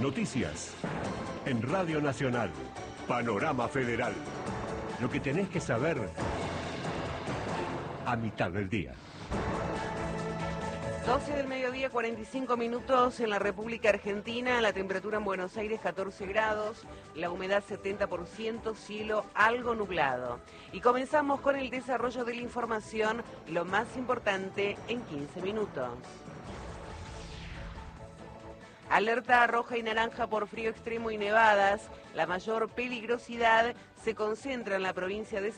Noticias. En Radio Nacional. Panorama Federal. Lo que tenés que saber a mitad del día. 12 del mediodía, 45 minutos en la República Argentina, la temperatura en Buenos Aires 14 grados, la humedad 70%, cielo algo nublado. Y comenzamos con el desarrollo de la información, lo más importante en 15 minutos. Alerta roja y naranja por frío extremo y nevadas. La mayor peligrosidad se concentra en la provincia de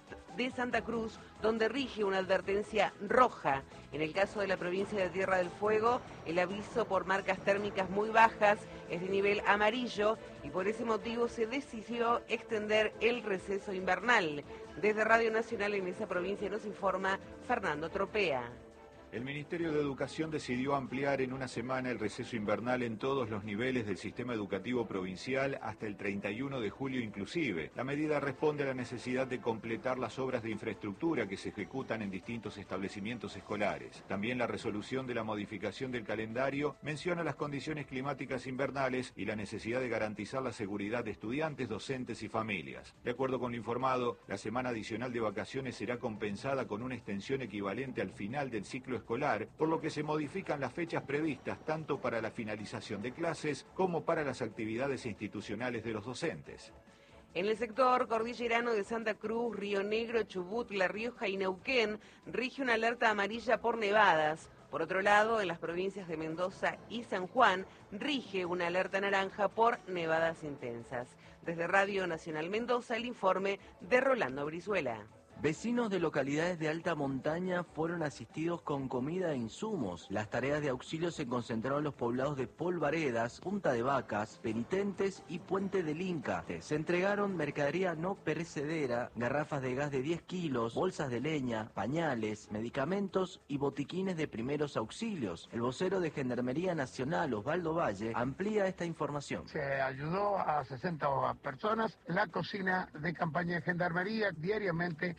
Santa Cruz, donde rige una advertencia roja. En el caso de la provincia de Tierra del Fuego, el aviso por marcas térmicas muy bajas es de nivel amarillo y por ese motivo se decidió extender el receso invernal. Desde Radio Nacional en esa provincia nos informa Fernando Tropea. El Ministerio de Educación decidió ampliar en una semana el receso invernal en todos los niveles del sistema educativo provincial hasta el 31 de julio inclusive. La medida responde a la necesidad de completar las obras de infraestructura que se ejecutan en distintos establecimientos escolares. También la resolución de la modificación del calendario menciona las condiciones climáticas invernales y la necesidad de garantizar la seguridad de estudiantes, docentes y familias. De acuerdo con lo informado, la semana adicional de vacaciones será compensada con una extensión equivalente al final del ciclo escolar, por lo que se modifican las fechas previstas tanto para la finalización de clases como para las actividades institucionales de los docentes. En el sector cordillerano de Santa Cruz, Río Negro, Chubut, La Rioja y Neuquén rige una alerta amarilla por nevadas. Por otro lado, en las provincias de Mendoza y San Juan rige una alerta naranja por nevadas intensas. Desde Radio Nacional Mendoza, el informe de Rolando Brizuela. Vecinos de localidades de alta montaña fueron asistidos con comida e insumos. Las tareas de auxilio se concentraron en los poblados de Polvaredas, Punta de Vacas, Penitentes y Puente del Inca. Se entregaron mercadería no perecedera, garrafas de gas de 10 kilos, bolsas de leña, pañales, medicamentos y botiquines de primeros auxilios. El vocero de Gendarmería Nacional, Osvaldo Valle, amplía esta información. Se ayudó a 60 personas. La cocina de campaña de Gendarmería diariamente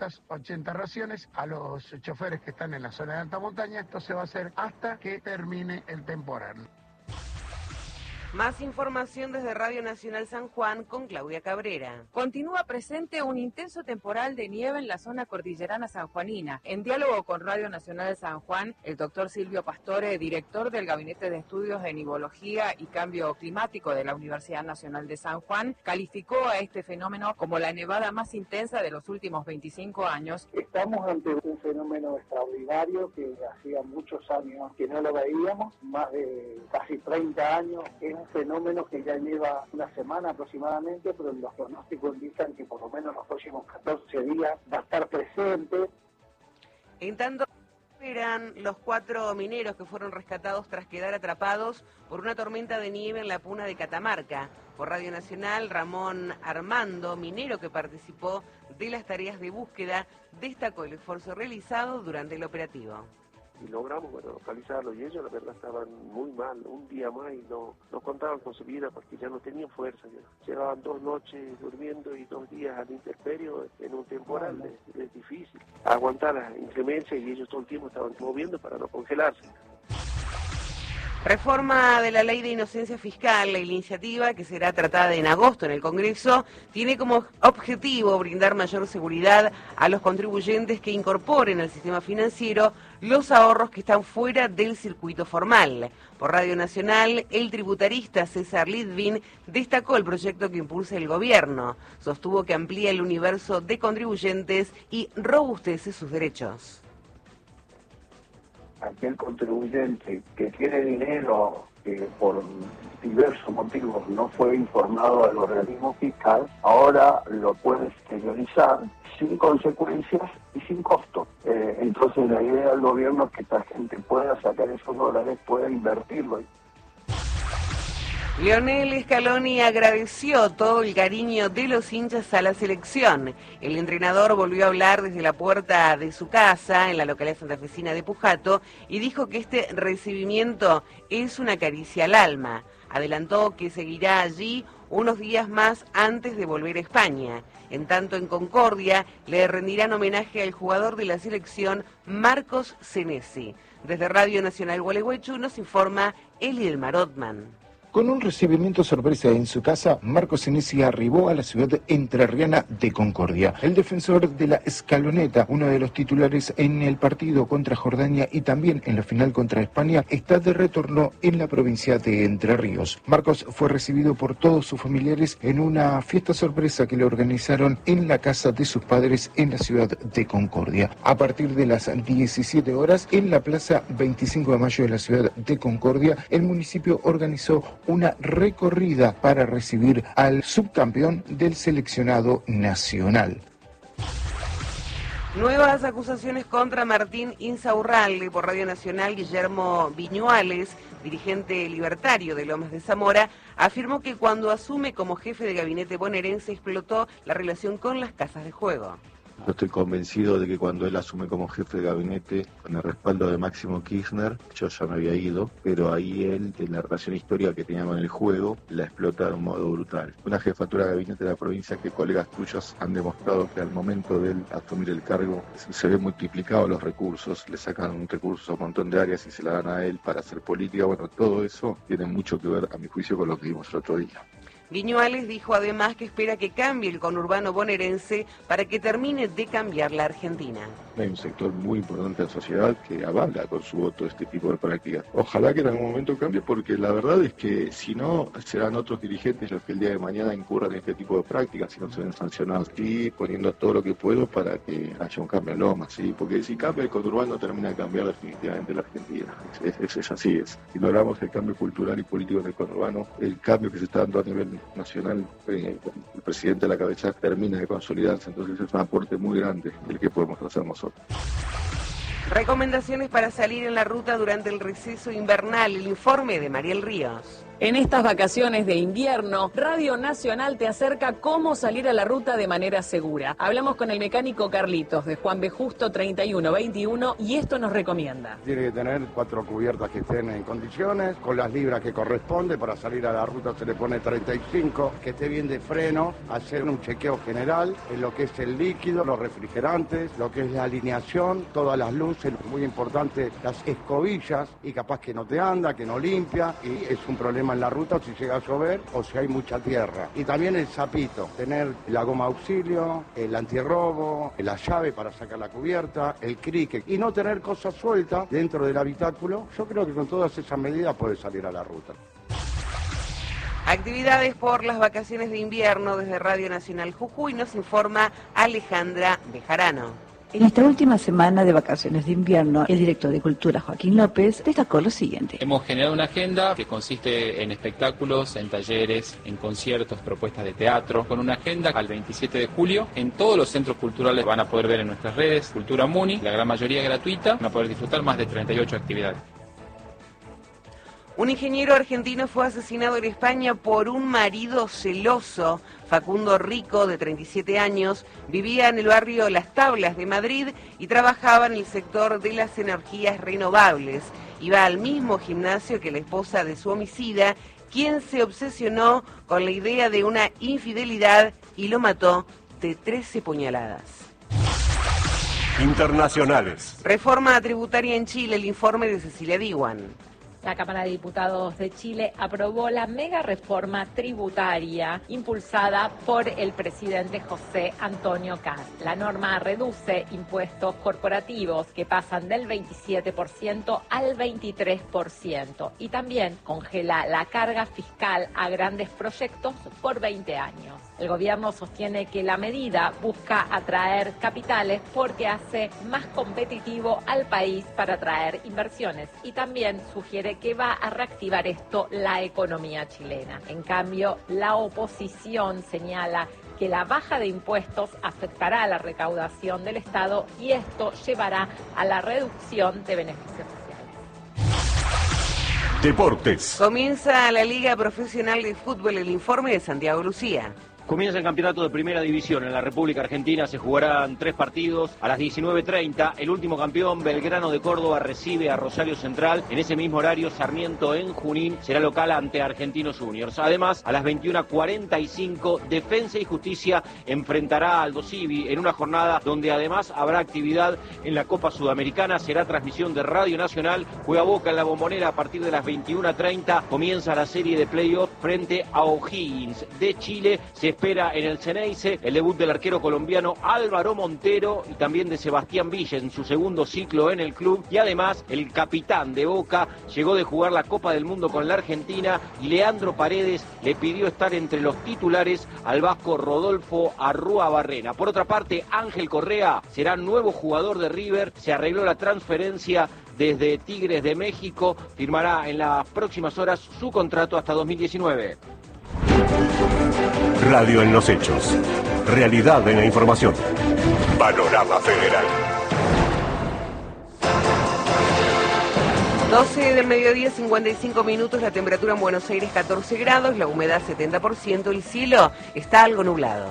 580 raciones a los choferes que están en la zona de alta montaña. Esto se va a hacer hasta que termine el temporal. Más información desde Radio Nacional San Juan con Claudia Cabrera. Continúa presente un intenso temporal de nieve en la zona cordillerana sanjuanina. En diálogo con Radio Nacional San Juan, el doctor Silvio Pastore, director del Gabinete de Estudios de Nivología y Cambio Climático de la Universidad Nacional de San Juan, calificó a este fenómeno como la nevada más intensa de los últimos 25 años. Estamos ante un fenómeno extraordinario que hacía muchos años que no lo veíamos, más de casi 30 años. Es un fenómeno que ya lleva una semana aproximadamente, pero los pronósticos indican que por lo menos los próximos 14 días va a estar presente. En tanto, eran los 4 mineros que fueron rescatados tras quedar atrapados por una tormenta de nieve en la puna de Catamarca. Por Radio Nacional, Ramón Armando, minero que participó de las tareas de búsqueda, destacó el esfuerzo realizado durante el operativo. Y logramos localizarlo, y ellos la verdad estaban muy mal, un día más y no contaban con su vida porque ya no tenían fuerza. Llevaban 2 noches durmiendo y 2 días al intemperio en un temporal. Es difícil aguantar la inclemencia y ellos todo el tiempo estaban moviendo para no congelarse. Reforma de la Ley de Inocencia Fiscal. La iniciativa, que será tratada en agosto en el Congreso, tiene como objetivo brindar mayor seguridad a los contribuyentes que incorporen al sistema financiero los ahorros que están fuera del circuito formal. Por Radio Nacional, el tributarista César Litvin destacó el proyecto que impulsa el gobierno. Sostuvo que amplía el universo de contribuyentes y robustece sus derechos. Aquel contribuyente que tiene dinero que por diversos motivos no fue informado al organismo fiscal, ahora lo puede exteriorizar sin consecuencias y sin costo. Entonces la idea del gobierno es que esta gente pueda sacar esos dólares, pueda invertirlo. Lionel Scaloni agradeció todo el cariño de los hinchas a la selección. El entrenador volvió a hablar desde la puerta de su casa, en la localidad santafesina de Pujato, y dijo que este recibimiento es una caricia al alma. Adelantó que seguirá allí unos días más antes de volver a España. En tanto, en Concordia le rendirán homenaje al jugador de la selección Marcos Senesi. Desde Radio Nacional Gualeguaychú nos informa Elielmar Otman. Con un recibimiento sorpresa en su casa, Marcos Senesi arribó a la ciudad entrerriana de Concordia. El defensor de la escaloneta, uno de los titulares en el partido contra Jordania y también en la final contra España, está de retorno en la provincia de Entre Ríos. Marcos fue recibido por todos sus familiares en una fiesta sorpresa que le organizaron en la casa de sus padres en la ciudad de Concordia. A partir de las 17 horas, en la plaza 25 de mayo de la ciudad de Concordia, el municipio organizó una recorrida para recibir al subcampeón del seleccionado nacional. Nuevas acusaciones contra Martín Insaurralde. Por Radio Nacional, Guillermo Viñuales, dirigente libertario de Lomas de Zamora, afirmó que cuando asume como jefe de gabinete bonaerense explotó la relación con las casas de juego. Yo estoy convencido de que cuando él asume como jefe de gabinete, con el respaldo de Máximo Kirchner, yo ya me había ido, pero ahí él, en la relación histórica que tenía con el juego, la explota de un modo brutal. Una jefatura de gabinete de la provincia que colegas tuyos han demostrado que al momento de él asumir el cargo se ven multiplicados los recursos, le sacan recursos a un montón de áreas y se la dan a él para hacer política. Bueno, todo eso tiene mucho que ver, a mi juicio, con lo que vimos el otro día. Viñuales dijo además que espera que cambie el conurbano bonaerense para que termine de cambiar la Argentina. Hay un sector muy importante de la sociedad que avala con su voto este tipo de prácticas. Ojalá que en algún momento cambie, porque la verdad es que si no, serán otros dirigentes los que el día de mañana incurran en este tipo de prácticas, si no se ven sancionados. Y poniendo todo lo que puedo para que haya un cambio en Lomas, ¿sí? Porque si cambia el conurbano termina de cambiar definitivamente la Argentina. Es así. Si logramos el cambio cultural y político en el conurbano, el cambio que se está dando a nivel nacional, el presidente a la cabeza termina de consolidarse. Entonces es un aporte muy grande el que podemos hacer nosotros. Recomendaciones para salir en la ruta durante el receso invernal. El informe de Mariel Ríos. En estas vacaciones de invierno, Radio Nacional te acerca cómo salir a la ruta de manera segura. Hablamos con el mecánico Carlitos de Juan B. Justo 3121 y esto nos recomienda. Tiene que tener 4 cubiertas que estén en condiciones, con las libras que corresponde. Para salir a la ruta se le pone 35, que esté bien de freno, hacer un chequeo general en lo que es el líquido, los refrigerantes, lo que es la alineación, todas las luces, muy importante las escobillas, y capaz que no te anda, que no limpia, y es un problema en la ruta si llega a llover o si hay mucha tierra. Y también el zapito, tener la goma auxilio, el antirrobo, la llave para sacar la cubierta, el cricket, y no tener cosas sueltas dentro del habitáculo. Yo creo que con todas esas medidas puede salir a la ruta. Actividades por las vacaciones de invierno desde Radio Nacional Jujuy, nos informa Alejandra Bejarano. En esta última semana de vacaciones de invierno, el director de Cultura, Joaquín López, destacó lo siguiente. Hemos generado una agenda que consiste en espectáculos, en talleres, en conciertos, propuestas de teatro, con una agenda al 27 de julio. En todos los centros culturales van a poder ver en nuestras redes, Cultura Muni, la gran mayoría gratuita, van a poder disfrutar más de 38 actividades. Un ingeniero argentino fue asesinado en España por un marido celoso. Facundo Rico, de 37 años, vivía en el barrio Las Tablas de Madrid y trabajaba en el sector de las energías renovables. Iba al mismo gimnasio que la esposa de su homicida, quien se obsesionó con la idea de una infidelidad y lo mató de 13 puñaladas. Internacionales. Reforma tributaria en Chile, el informe de Cecilia Diwan. La Cámara de Diputados de Chile aprobó la mega reforma tributaria impulsada por el presidente José Antonio Kast. La norma reduce impuestos corporativos que pasan del 27% al 23% y también congela la carga fiscal a grandes proyectos por 20 años. El gobierno sostiene que la medida busca atraer capitales porque hace más competitivo al país para atraer inversiones y también sugiere que va a reactivar esto la economía chilena. En cambio, la oposición señala que la baja de impuestos afectará a la recaudación del Estado y esto llevará a la reducción de beneficios sociales. Deportes. Comienza la Liga Profesional de Fútbol, el informe de Santiago Lucía. Comienza el campeonato de Primera División. En la República Argentina se jugarán 3 partidos. A las 19:30, el último campeón, Belgrano de Córdoba, recibe a Rosario Central. En ese mismo horario, Sarmiento en Junín será local ante Argentinos Juniors. Además, a las 21:45, Defensa y Justicia enfrentará a Aldo Civi en una jornada donde además habrá actividad en la Copa Sudamericana. Será transmisión de Radio Nacional. Juega Boca en la Bombonera a partir de las 21:30. Comienza la serie de playoff frente a O'Higgins de Chile. Se espera en el Ceneice el debut del arquero colombiano Álvaro Montero y también de Sebastián Villa en su segundo ciclo en el club. Y además el capitán de Boca llegó de jugar la Copa del Mundo con la Argentina y Leandro Paredes le pidió estar entre los titulares al vasco Rodolfo Arrúa-Barrena. Por otra parte, Ángel Correa será nuevo jugador de River. Se arregló la transferencia desde Tigres de México. Firmará en las próximas horas su contrato hasta 2019. Radio en los hechos. Realidad en la información. Panorama Federal. 12 del mediodía, 55 minutos, la temperatura en Buenos Aires 14 grados, la humedad 70%, el cielo está algo nublado.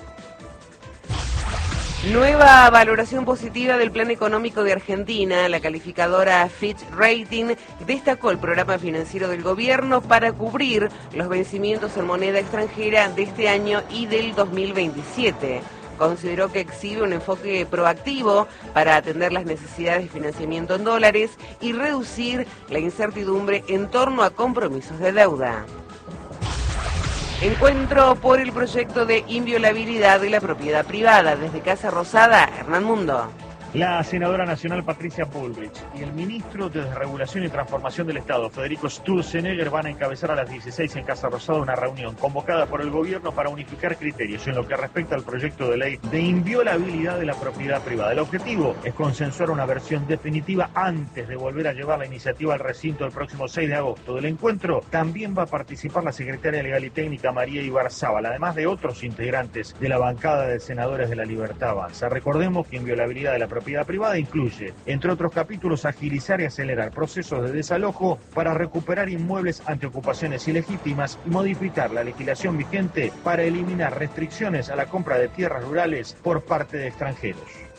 Nueva valoración positiva del Plan Económico de Argentina. La calificadora Fitch Rating destacó el programa financiero del gobierno para cubrir los vencimientos en moneda extranjera de este año y del 2027. Consideró que exhibe un enfoque proactivo para atender las necesidades de financiamiento en dólares y reducir la incertidumbre en torno a compromisos de deuda. Encuentro por el proyecto de inviolabilidad de la propiedad privada. Desde Casa Rosada, Hernán Mundo. La senadora nacional Patricia Bullrich y el ministro de Desregulación y Transformación del Estado, Federico Sturzenegger, van a encabezar a las 16 en Casa Rosada una reunión convocada por el gobierno para unificar criterios en lo que respecta al proyecto de ley de inviolabilidad de la propiedad privada. El objetivo es consensuar una versión definitiva antes de volver a llevar la iniciativa al recinto el próximo 6 de agosto. Del encuentro también va a participar la secretaria legal y técnica María Ibarzábal, además de otros integrantes de la bancada de senadores de la Libertad Avanza. Recordemos que inviolabilidad de la propiedad privada incluye, entre otros capítulos, agilizar y acelerar procesos de desalojo para recuperar inmuebles ante ocupaciones ilegítimas y modificar la legislación vigente para eliminar restricciones a la compra de tierras rurales por parte de extranjeros.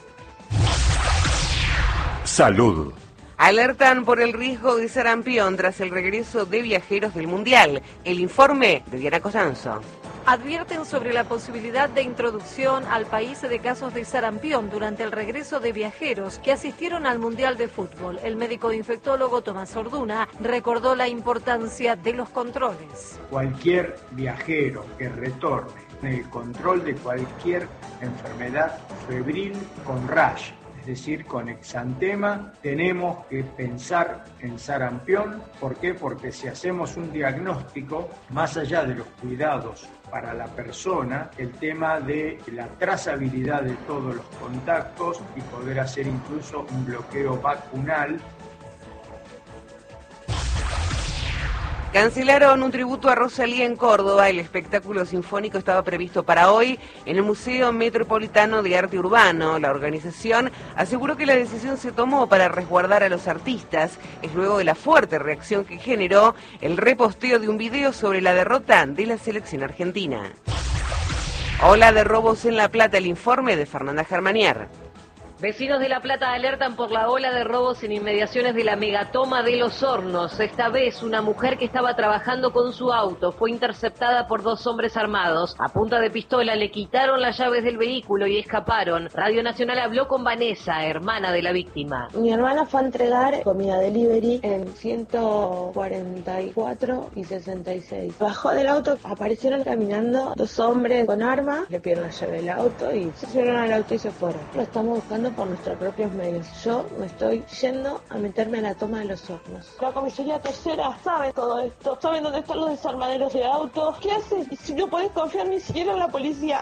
Salud. Alertan por el riesgo de sarampión tras el regreso de viajeros del Mundial. El informe de Diana Costanzo. Advierten sobre la posibilidad de introducción al país de casos de sarampión durante el regreso de viajeros que asistieron al Mundial de Fútbol. El médico infectólogo Tomás Orduna recordó la importancia de los controles. Cualquier viajero que retorne en el control de cualquier enfermedad febril con rash, es decir, con exantema, tenemos que pensar en sarampión. ¿Por qué? Porque si hacemos un diagnóstico, más allá de los cuidados para la persona, el tema de la trazabilidad de todos los contactos y poder hacer incluso un bloqueo vacunal. Cancelaron un tributo a Rosalía en Córdoba. El espectáculo sinfónico estaba previsto para hoy en el Museo Metropolitano de Arte Urbano. La organización aseguró que la decisión se tomó para resguardar a los artistas. Es luego de la fuerte reacción que generó el reposteo de un video sobre la derrota de la selección argentina. Ola de robos en La Plata. El informe de Fernanda Germanier. Vecinos de La Plata alertan por la ola de robos en inmediaciones de la megatoma de Los Hornos. Esta vez una mujer que estaba trabajando con su auto fue interceptada por 2 hombres armados. A punta de pistola le quitaron las llaves del vehículo y escaparon. Radio Nacional habló con Vanessa, hermana de la víctima. Mi hermana fue a entregar comida delivery en 144 y 66. Bajó del auto, aparecieron caminando 2 hombres con armas, le pidieron la llave del auto y se subieron al auto y se fueron. Lo estamos buscando por nuestros propios medios. Yo me estoy yendo a meterme en la toma de Los Hornos. La comisaría tercera sabe todo esto, saben dónde están los desarmaderos de autos. ¿Qué haces si no podés confiar ni siquiera en la policía?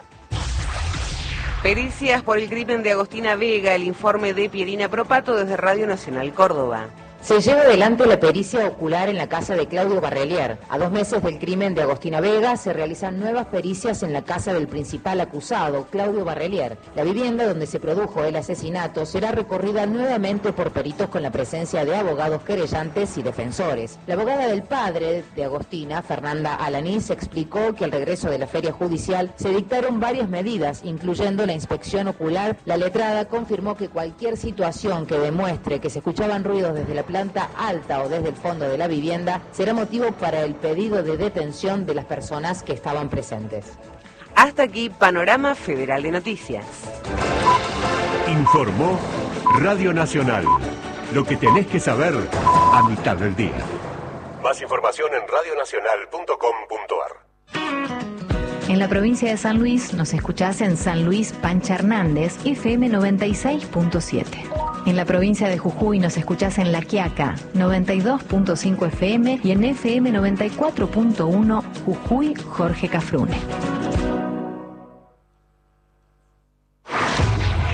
Pericias por el crimen de Agostina Vega. El informe de Pierina Propato desde Radio Nacional Córdoba. Se lleva adelante la pericia ocular en la casa de Claudio Barrelier. A 2 meses del crimen de Agostina Vega, se realizan nuevas pericias en la casa del principal acusado, Claudio Barrelier. La vivienda donde se produjo el asesinato será recorrida nuevamente por peritos con la presencia de abogados querellantes y defensores. La abogada del padre de Agostina, Fernanda Alanís, explicó que al regreso de la feria judicial se dictaron varias medidas, incluyendo la inspección ocular. La letrada confirmó que cualquier situación que demuestre que se escuchaban ruidos desde la planta alta o desde el fondo de la vivienda será motivo para el pedido de detención de las personas que estaban presentes. Hasta aquí Panorama Federal de Noticias. Informó Radio Nacional. Lo que tenés que saber a mitad del día. Más información en radionacional.com.ar. En la provincia de San Luis nos escuchás en San Luis Pancha Hernández, FM 96.7. En la provincia de Jujuy nos escuchás en La Quiaca, 92.5 FM y en FM 94.1 Jujuy Jorge Cafrune.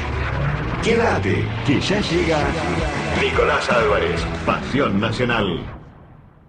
Quédate, que ya llega Nicolás Álvarez, Pasión Nacional.